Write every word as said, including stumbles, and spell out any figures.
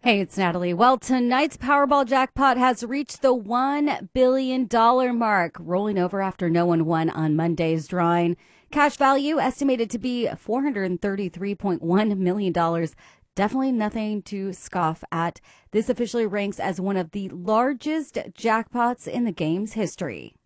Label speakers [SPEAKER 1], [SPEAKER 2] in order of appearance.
[SPEAKER 1] Hey, it's Natalie. Well, tonight's Powerball jackpot has reached the one billion dollars mark, rolling over after no one won on Monday's drawing. Cash value estimated to be four hundred thirty-three point one million dollars. Definitely nothing to scoff at. This officially ranks as one of the largest jackpots in the game's history.